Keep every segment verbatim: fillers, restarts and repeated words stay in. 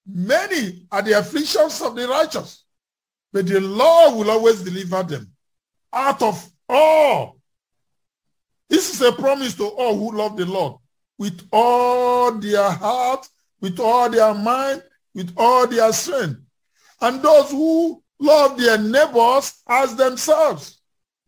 Many are the afflictions of the righteous, but the Lord will always deliver them out of all. This is a promise to all who love the Lord with all their heart, with all their mind, with all their strength. And those who love their neighbors as themselves.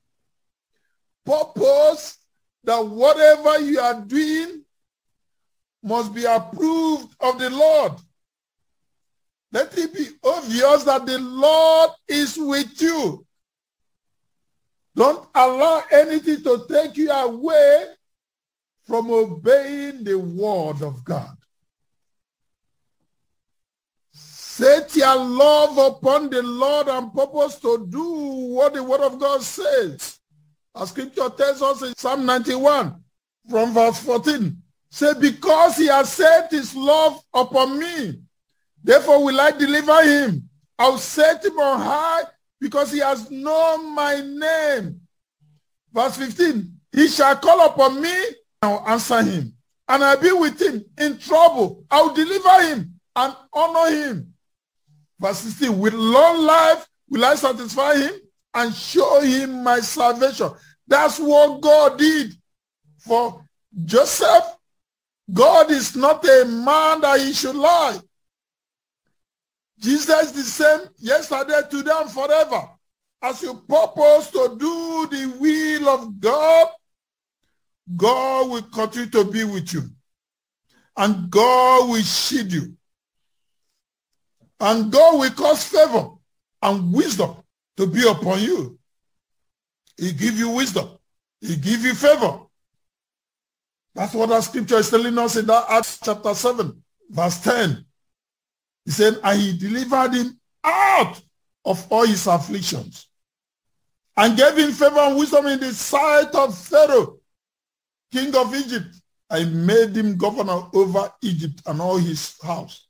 Purpose that whatever you are doing must be approved of the Lord. Let it be obvious that the Lord is with you. Don't allow anything to take you away from obeying the word of God. Set your love upon the Lord and purpose to do what the word of God says. As scripture tells us in Psalm ninety-one from verse fourteen. Say, because he has set his love upon me, therefore will I deliver him. I'll set him on high because he has known my name. Verse fifteen, he shall call upon me, and I'll answer him. And I'll be with him in trouble. I'll deliver him and honor him. Verse sixteen, with long life will I satisfy him and show him my salvation. That's what God did for Joseph. God is not a man that he should lie. Jesus is the same yesterday, today, and forever. As you purpose to do the will of God, God will continue to be with you. And God will shield you. And God will cause favor and wisdom to be upon you. He give you wisdom. He give you favor. That's what that scripture is telling us in that Acts chapter seven, verse ten. He said, and he delivered him out of all his afflictions and gave him favor and wisdom in the sight of Pharaoh, king of Egypt. I made him governor over Egypt and all his house.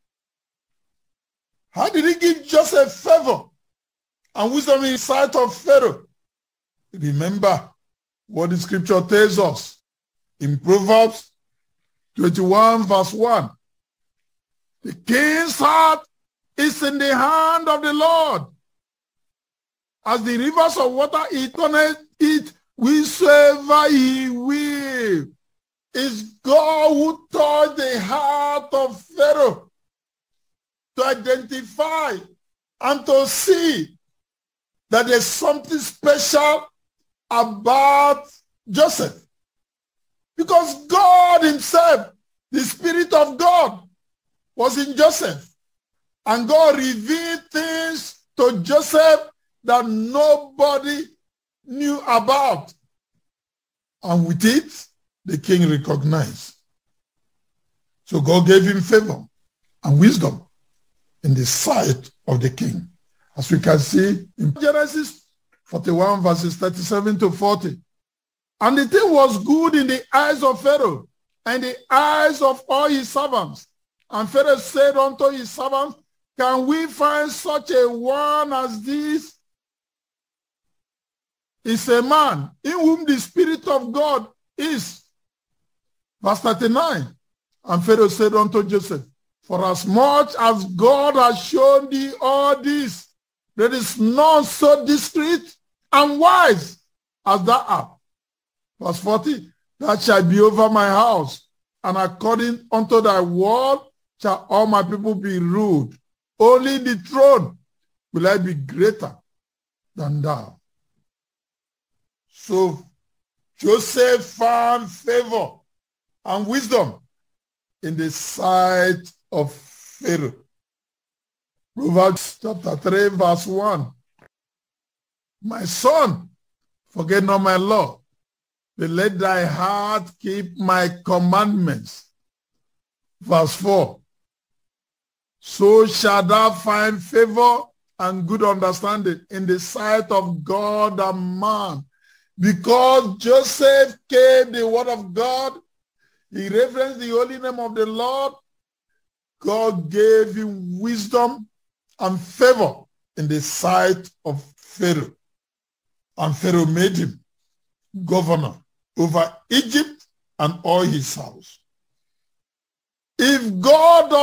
How did he give Joseph favor and wisdom in the sight of Pharaoh? Remember what the scripture tells us in Proverbs twenty-one, verse one. The king's heart is in the hand of the Lord. As the rivers of water, he turneth it whithersoever he will. It's God who touched the heart of Pharaoh to identify and to see that there's something special about Joseph. Because God himself, the Spirit of God, was in Joseph. And God revealed things to Joseph that nobody knew about. And with it, the king recognized. So God gave him favor and wisdom in the sight of the king. As we can see in Genesis forty-one, verses thirty-seven to forty. And the thing was good in the eyes of Pharaoh and the eyes of all his servants. And Pharaoh said unto his servants, can we find such a one as this? Is a man in whom the Spirit of God is. Verse thirty-nine. And Pharaoh said unto Joseph, for as much as God has shown thee all this, there is none so discreet and wise as thou art. Verse forty. That shall be over my house, and according unto thy word shall all my people be ruled. Only the throne will I be greater than thou. So Joseph found favor and wisdom in the sight of Pharaoh. Proverbs chapter three, verse one. My son, forget not my law, but let thy heart keep my commandments. Verse four. So shall thou find favor and good understanding in the sight of God and man. Because Joseph kept the word of God, he reverenced the holy name of the Lord, God gave him wisdom and favor in the sight of Pharaoh. And Pharaoh made him governor over Egypt and all his house. If God